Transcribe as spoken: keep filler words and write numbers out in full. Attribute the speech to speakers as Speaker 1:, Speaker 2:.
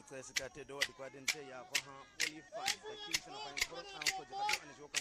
Speaker 1: Classic at the door, the garden, say, yeah, for her, only five, the keys and a fine for an uncle, and